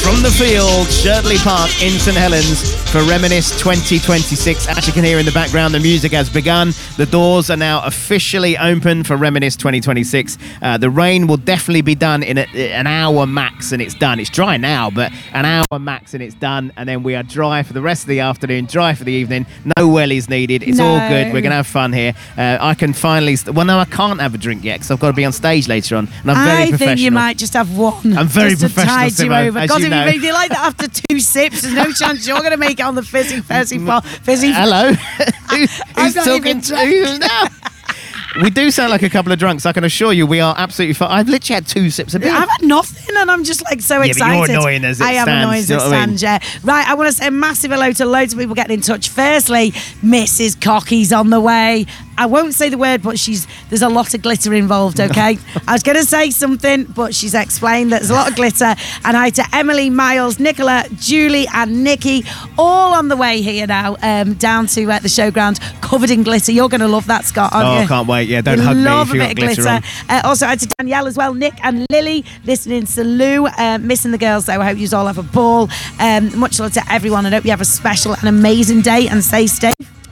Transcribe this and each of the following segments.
from the field, Shirley Park in St Helens for Reminisce 2026. As you can hear in the background, the music has begun. The doors are now officially open for Reminisce 2026. The rain will definitely be done in an hour max, and it's done. It's dry now, but an hour max and it's done. And then we are dry for the rest of the afternoon, dry for the evening. No wellies needed. It's all good. We're going to have fun here. I can finally... Well, no, I can't have a drink yet because I've got to be on stage later on. And I'm very professional. I think you might just have one. I'm very just professional, to tide you over. as God, you know. if you like that after 2 sips, there's no chance you're going to make it on the fizzy. Hello? Who's talking to you now? We do sound like a couple of drunks. I can assure you we are absolutely fine. I've literally had 2 sips of beer. I've had nothing and I'm just like so excited. But you're annoying as it stands. I am annoying as it stands, yeah. Right, I want to say a massive hello to loads of people getting in touch. Firstly, Mrs. Cocky's on the way. I won't say the word, but there's a lot of glitter involved, okay? I was going to say something, but she's explained that there's a lot of glitter. And hi to Emily, Miles, Nicola, Julie and Nikki, all on the way here now, down to the showground, covered in glitter. You're going to love that, Scott, aren't you? Oh, I can't wait. Yeah, don't hug me if you've got glitter on. Also, hi to Danielle as well, Nick and Lily, listening to Lou, missing the girls, though. I hope you all have a ball. Much love to everyone. I hope you have a special and amazing day and stay safe.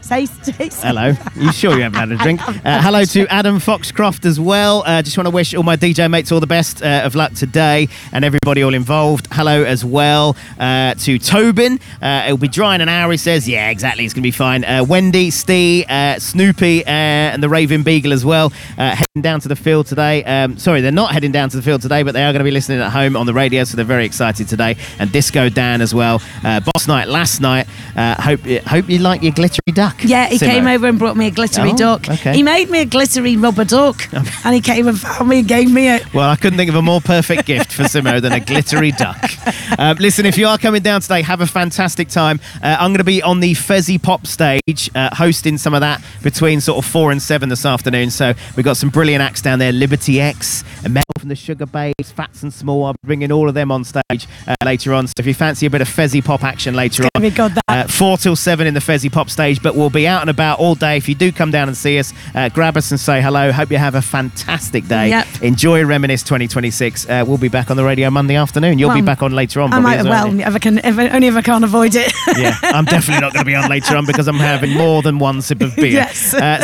Hello. You sure you haven't had a drink? Hello to Adam Foxcroft as well. Just want to wish all my DJ mates all the best of luck today and everybody all involved. Hello as well to Tobin. It'll be dry in an hour, he says. Yeah, exactly. It's going to be fine. Wendy, Steve, Snoopy and the Raven Beagle as well. Heading down to the field today. Sorry, they're not heading down to the field today, but they are going to be listening at home on the radio, so they're very excited today. And Disco Dan as well. Boss night last night. Hope you like your glittery duck. Yeah, he came over and brought me a glittery duck. Okay. He made me a glittery rubber duck and he came and found me and gave me it. Well, I couldn't think of a more perfect gift for Simo than a glittery duck. Listen, if you are coming down today, have a fantastic time. I'm going to be on the Fezzy Pop stage, hosting some of that between sort of 4 and 7 this afternoon. So we've got some brilliant acts down there. Liberty X, and Mel from the Sugar Babes, Fats and Small. I'll be bringing all of them on stage later on. So if you fancy a bit of Fezzy Pop action later on, 4 till 7 in the Fezzy Pop stage, but we'll be out and about all day. If you do come down and see us, grab us and say hello. Hope you have a fantastic day. Yep. Enjoy Reminisce 2026. We'll be back on the radio Monday afternoon. You'll be back on later on. I might, only if I can't avoid it. Yeah, I'm definitely not going to be on later on because I'm having more than one sip of beer. Yes.